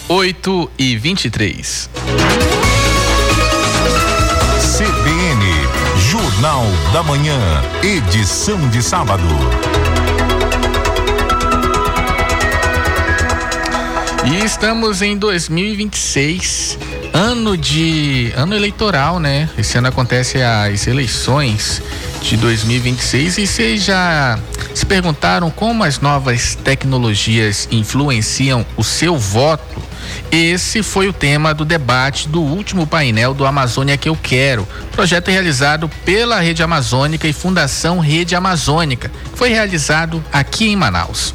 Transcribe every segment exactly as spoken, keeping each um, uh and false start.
oito e vinte e três. C B N, Jornal da Manhã, edição de sábado. E estamos em dois mil e vinte e seis, ano de ano eleitoral, né? Esse ano acontece as eleições de dois mil e vinte e seis e vocês já se perguntaram como as novas tecnologias influenciam o seu voto? Esse foi o tema do debate do último painel do Amazônia que eu quero, projeto realizado pela Rede Amazônica e Fundação Rede Amazônica, que foi realizado aqui em Manaus.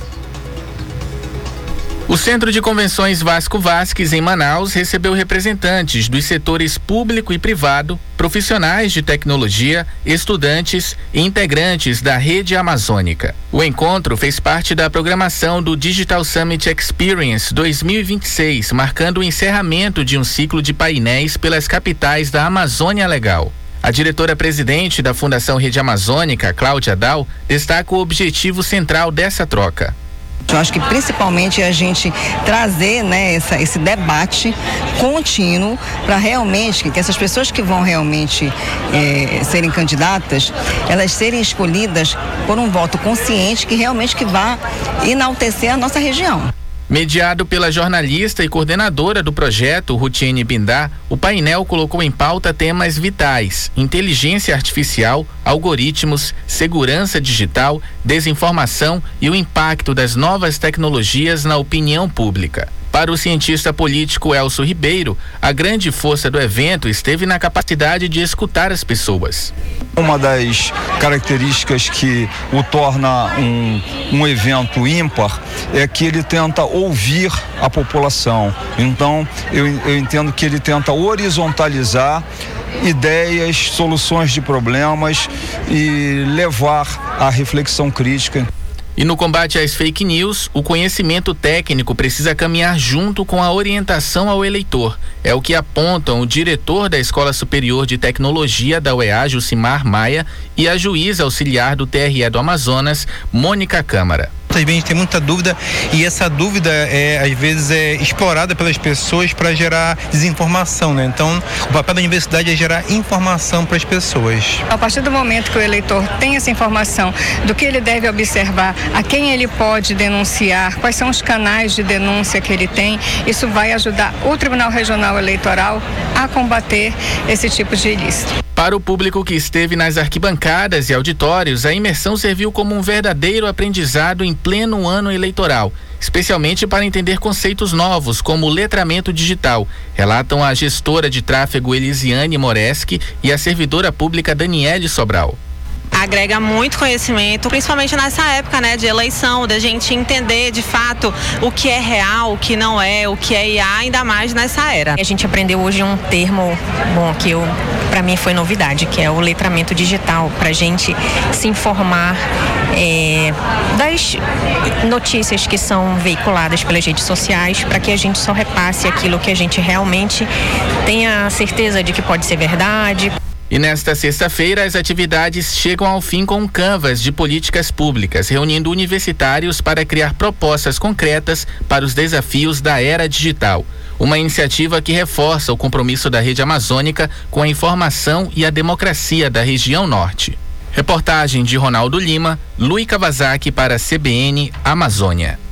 O Centro de Convenções Vasco Vasques, em Manaus, recebeu representantes dos setores público e privado, profissionais de tecnologia, estudantes e integrantes da Rede Amazônica. O encontro fez parte da programação do Digital Summit Experience dois mil e vinte e seis, marcando o encerramento de um ciclo de painéis pelas capitais da Amazônia Legal. A diretora-presidente da Fundação Rede Amazônica, Cláudia Dal, destaca o objetivo central dessa troca. Eu acho que principalmente a gente trazer, né, essa, esse debate contínuo para realmente que essas pessoas que vão realmente é, serem candidatas, elas serem escolhidas por um voto consciente que realmente que vá enaltecer a nossa região. Mediado pela jornalista e coordenadora do projeto, Rutiene Bindá, o painel colocou em pauta temas vitais: inteligência artificial, algoritmos, segurança digital, desinformação e o impacto das novas tecnologias na opinião pública. Para o cientista político Elcio Ribeiro, a grande força do evento esteve na capacidade de escutar as pessoas. Uma das características que o torna um, um evento ímpar é que ele tenta ouvir a população. Então, eu, eu entendo que ele tenta horizontalizar ideias, soluções de problemas e levar à reflexão crítica. E no combate às fake news, o conhecimento técnico precisa caminhar junto com a orientação ao eleitor. É o que apontam o diretor da Escola Superior de Tecnologia da U E A, Jucimar Maia, e a juíza auxiliar do T R E do Amazonas, Mônica Câmara. Às vezes tem muita dúvida e essa dúvida é às vezes é explorada pelas pessoas para gerar desinformação, né? Então, o papel da universidade é gerar informação para as pessoas. A partir do momento que o eleitor tem essa informação do que ele deve observar, a quem ele pode denunciar, quais são os canais de denúncia que ele tem, isso vai ajudar o Tribunal Regional Eleitoral a combater esse tipo de ilícito. Para o público que esteve nas arquibancadas e auditórios, a imersão serviu como um verdadeiro aprendizado em pleno ano eleitoral, especialmente para entender conceitos novos como o letramento digital, relatam a gestora de tráfego Elisiane Moreski e a servidora pública Daniele Sobral. Agrega muito conhecimento, principalmente nessa época, né, de eleição, da gente entender de fato o que é real, o que não é, o que é I A, ainda mais nessa era. A gente aprendeu hoje um termo, bom, que eu, para mim foi novidade, que é o letramento digital, para a gente se informar é, das notícias que são veiculadas pelas redes sociais, para que a gente só repasse aquilo que a gente realmente tenha certeza de que pode ser verdade. E nesta sexta-feira, as atividades chegam ao fim com um canvas de políticas públicas, reunindo universitários para criar propostas concretas para os desafios da era digital. Uma iniciativa que reforça o compromisso da Rede Amazônica com a informação e a democracia da região norte. Reportagem de Ronaldo Lima, Luí Kawasaki para C B N Amazônia.